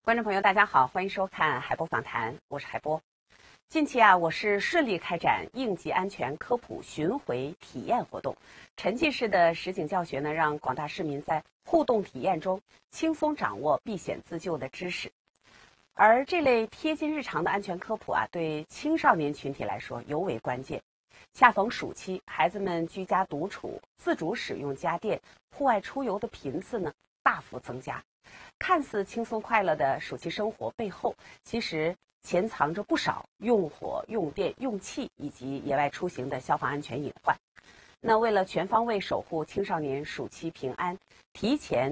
观众朋友，大家好，欢迎收看海波访谈，我是海波。近期我是顺利开展应急安全科普巡回体验活动，沉浸式的实景教学呢，让广大市民在互动体验中轻松掌握避险自救的知识。而这类贴近日常的安全科普对青少年群体来说尤为关键。恰逢暑期，孩子们居家独处，自主使用家电，户外出游的频次呢大幅增加。看似轻松快乐的暑期生活背后，其实潜藏着不少用火、用电、用气以及野外出行的消防安全隐患。那为了全方位守护青少年暑期平安，提前